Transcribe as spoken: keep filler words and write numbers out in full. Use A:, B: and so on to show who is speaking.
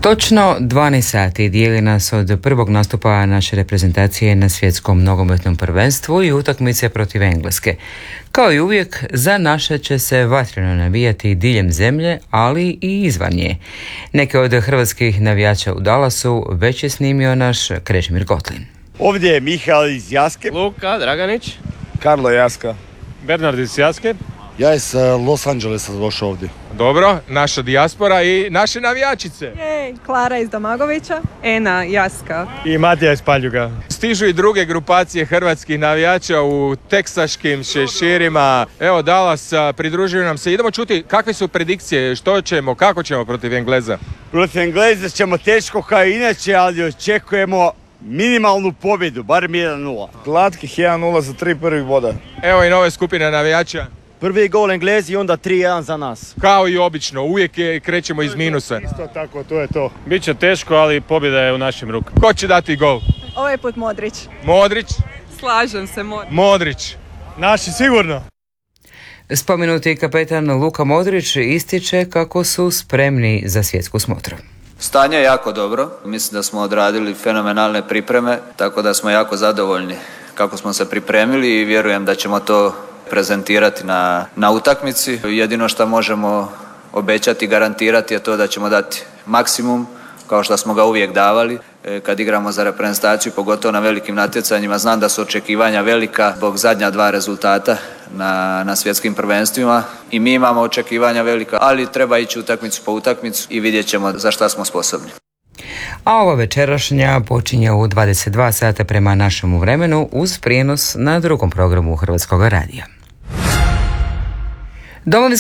A: Točno dvanaest sati dijeli nas od prvog nastupa naše reprezentacije na svjetskom nogometnom prvenstvu i utakmice protiv Engleske. Kao i uvijek, za naše će se vatreno navijati diljem zemlje, ali i izvan nje. Neke od hrvatskih navijača u Dallasu već je snimio naš Krešimir Gotlin.
B: Ovdje je Mihael iz Jaske,
C: Luka Draganić,
D: Karlo Jaska,
C: Bernard iz Jaske.
E: Ja iz Los Angelesa došao ovdje.
F: Dobro, naša dijaspora i naše navijačice.
G: Jej, Klara iz Domagovića, Ena Jaska
C: I Matija iz Paljuga.
F: Stižu i druge grupacije hrvatskih navijača u teksaškim šeširima. Evo Dallas, pridružuju nam se. Idemo čuti kakve su predikcije, što ćemo, kako ćemo protiv Engleza.
B: Protiv Engleza ćemo teško kao inače, ali očekujemo minimalnu pobjedu, barem jedan nula.
D: Glatkih jedan nula za tri prvih boda.
F: Evo i nove skupine navijača.
H: Prvi gol Englezi i onda tri jedan za nas.
F: Kao i obično, uvijek je, krećemo iz minusa.
D: Isto tako, to je to.
C: Biće teško, ali pobjeda je u našim rukama.
F: Ko će dati gol?
G: Ovaj put Modrić.
F: Modrić?
G: Slažem se, Modrić.
F: Modrić.
C: Naši sigurno.
A: Spomenuti kapetan Luka Modrić ističe kako su spremni za svjetsku smotru.
I: Stanje je jako dobro, mislim da smo odradili fenomenalne pripreme, tako da smo jako zadovoljni kako smo se pripremili i vjerujem da ćemo to prezentirati na, na utakmici. Jedino što možemo obećati i garantirati je to da ćemo dati maksimum, kao što smo ga uvijek davali kad igramo za reprezentaciju, pogotovo na velikim natjecanjima. Znam da su očekivanja velika zbog zadnja dva rezultata na, na svjetskim prvenstvima i mi imamo očekivanja velika, ali treba ići utakmicu po utakmicu i vidjet ćemo za šta smo sposobni.
A: A ova večerašnja počinje u dvadeset dva sata prema našemu vremenu uz prijenos na drugom programu Hrvatskog radija.